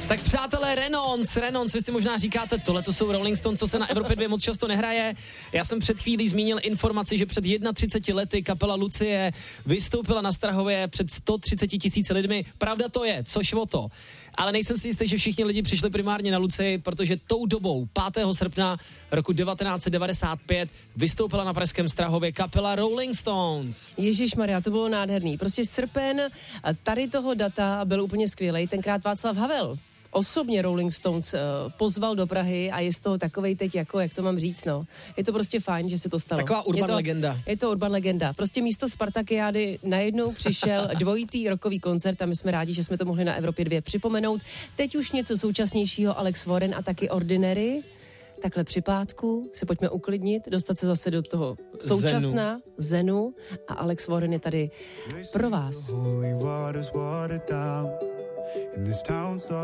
Tak přátelé, Renons, vy si možná říkáte, tohle to jsou Rolling Stones, co se na Evropě 2 moc často nehraje. Já jsem před chvílí zmínil informaci, že před 31 lety kapela Lucie vystoupila na Strahově před 130 000 lidmi. Pravda to je, což o to. Ale nejsem si jistý, že všichni lidi přišli primárně na Lucii, protože tou dobou, 5. srpna roku 1995, vystoupila na pražském Strahově kapela Rolling Stones. Ježišmarja, to bylo nádherný. Prostě srpen tady toho data byl úplně skvělej. Tenkrát Václav Havel osobně Rolling Stones pozval do Prahy a je z toho takovej teď jako, jak to mám říct, no. Je to prostě fajn, že se to stalo. Taková urban legenda. Je to urban legenda. Prostě místo Spartakiády najednou přišel dvojitý rokový koncert a my jsme rádi, že jsme to mohli na Evropě 2 připomenout. Teď už něco současnějšího, Alex Warren a taky Ordinary. Takhle při pátku se pojďme uklidnit, dostat se zase do toho současná Zenu a Alex Warren je tady pro vás.